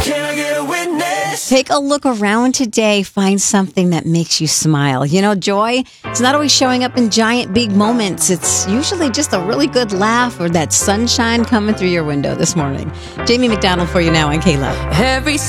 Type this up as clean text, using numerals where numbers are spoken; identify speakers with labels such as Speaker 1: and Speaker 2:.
Speaker 1: Can I get a witness?
Speaker 2: Take a look around today. Find something that makes you smile. You know, joy, it's not always showing up in giant, big moments. It's usually just a really good laugh or that sunshine coming through your window this morning. Jamie McDonald for you now on K-Love.
Speaker 1: Every